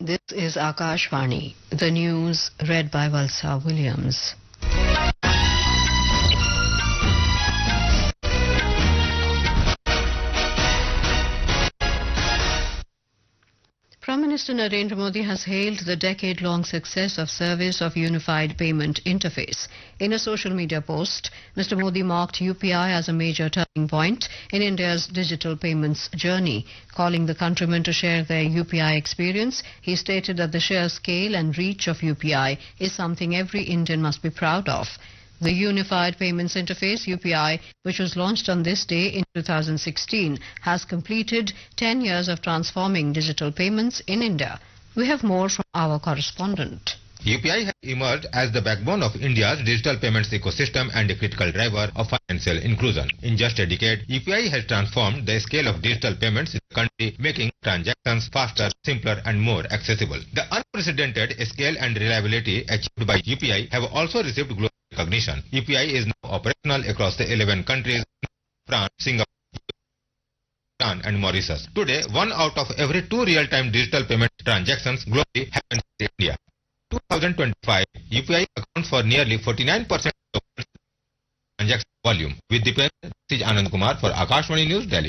This is Akashvani, the news read by Valsa Williams. Prime Minister Narendra Modi has hailed the decade-long success of Service of Unified Payment Interface. In a social media post, Mr. Modi marked UPI as a major turning point in India's digital payments journey. Calling the countrymen to share their UPI experience, he stated that the sheer scale and reach of UPI is something every Indian must be proud of. The Unified Payments Interface, UPI, which was launched on this day in 2016, has completed 10 years of transforming digital payments in India. We have more from our correspondent. UPI has emerged as the backbone of India's digital payments ecosystem and a critical driver of financial inclusion. In just a decade, UPI has transformed the scale of digital payments in the country, making transactions faster, simpler and more accessible. The unprecedented scale and reliability achieved by UPI have also received global recognition. UPI is now operational across the 11 countries: France, Singapore, Bhutan and Mauritius. Today, 1 out of every 2 real-time digital payment transactions globally happen in India. 2025, UPI accounts for nearly 49% of transaction volume. With the pen, this is Anand Kumar for Akashvani News, Delhi.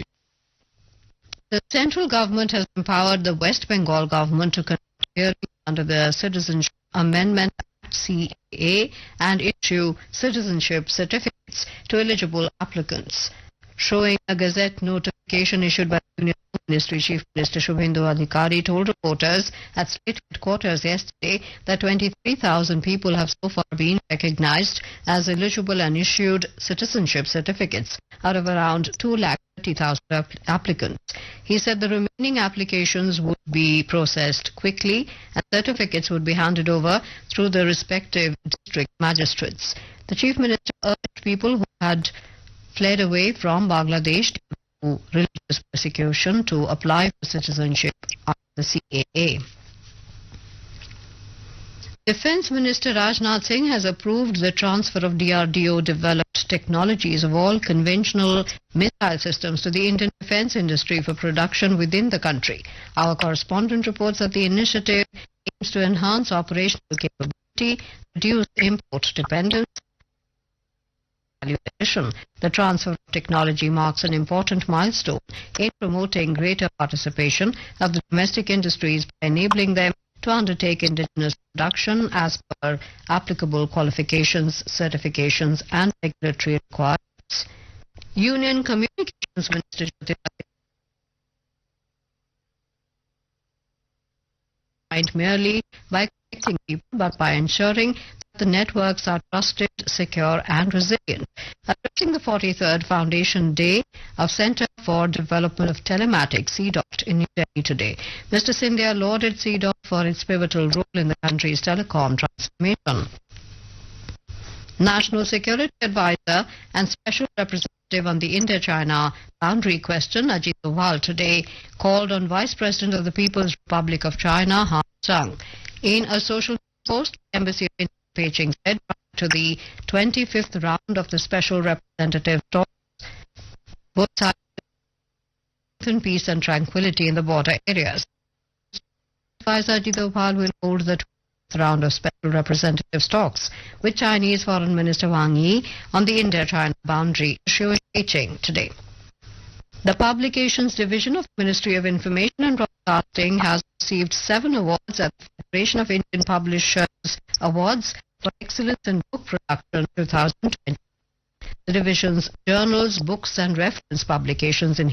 The central government has empowered the West Bengal government to conduct hearings under the Citizenship Amendment Act CAA and issue citizenship certificates to eligible applicants. Showing a Gazette notification issued by the Union Ministry, Chief Minister Shubhendu Adhikari told reporters at state headquarters yesterday that 23,000 people have so far been recognized as eligible and issued citizenship certificates out of around 230,000 applicants. He said the remaining applications would be processed quickly and certificates would be handed over through the respective district magistrates. The Chief Minister urged people who had fled away from Bangladesh due to religious persecution to apply for citizenship under the CAA. Defence Minister Rajnath Singh has approved the transfer of DRDO-developed technologies of all conventional missile systems to the Indian defence industry for production within the country. Our correspondent reports that the initiative aims to enhance operational capability, reduce import dependence. The transfer of technology marks an important milestone in promoting greater participation of the domestic industries by enabling them to undertake indigenous production as per applicable qualifications, certifications and regulatory requirements. Union Communications Minister merely by connecting people but by ensuring that the networks are trusted, secure and resilient. Addressing the 43rd Foundation Day of Centre for Development of Telematics, CDOT, in New Delhi today, Mr. Scindia lauded CDOT for its pivotal role in the country's telecom transformation. National Security Advisor and Special Representative on the India-China boundary question, Ajit Doval, today called on Vice President of the People's Republic of China, Han Zhang. In a social post, the Embassy of India in Beijing said prior to the 25th round of the Special Representative talks, both sides strengthen peace and tranquility in the border areas. Advisor Ajit Doval will hold the round of Special Representatives talks with Chinese Foreign Minister Wang Yi on the India-China boundary issue in Beijing today. The Publications Division of the Ministry of Information and Broadcasting has received 7 awards at the Federation of Indian Publishers Awards for Excellence in Book Production 2020. The division's journals, books and reference publications in